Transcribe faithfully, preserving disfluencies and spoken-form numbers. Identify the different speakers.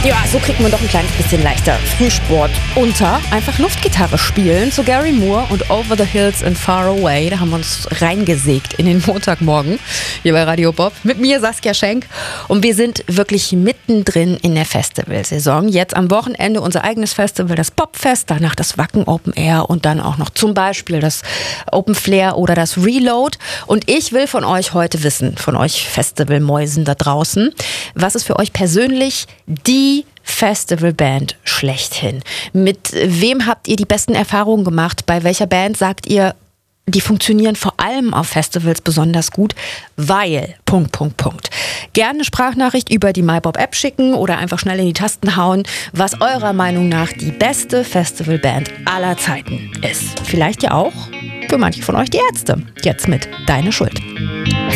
Speaker 1: Ja, so kriegt man doch ein kleines bisschen leichter Frühsport unter. Einfach Luftgitarre spielen zu Gary Moore und Over the Hills and Far Away. Da haben wir uns reingesägt in den Montagmorgen hier bei Radio Bob. Mit mir Saskia Schenk. Und wir sind wirklich mittendrin in der Festivalsaison. Jetzt am Wochenende unser eigenes Festival, das Popfest, danach das Wacken Open Air und dann auch noch zum Beispiel das Open Flair oder das Reload. Und ich will von euch heute wissen, von euch Festivalmäusen da draußen, was ist für euch persönlich die Festivalband schlechthin? Mit wem habt ihr die besten Erfahrungen gemacht? Bei welcher Band sagt ihr, die funktionieren vor allem auf Festivals besonders gut, weil... Punkt, Punkt, Punkt. Gerne eine Sprachnachricht über die MyBob-App schicken oder einfach schnell in die Tasten hauen, was eurer Meinung nach die beste Festivalband aller Zeiten ist. Vielleicht ja auch für manche von euch die Ärzte. Jetzt mit Deine Schuld.